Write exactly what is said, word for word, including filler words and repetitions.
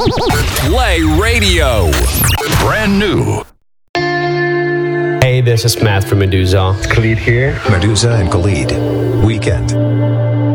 Play Radio. Brand new. Hey, this is Matt from Medusa. Khalid here. Medusa and Khalid. Weekend.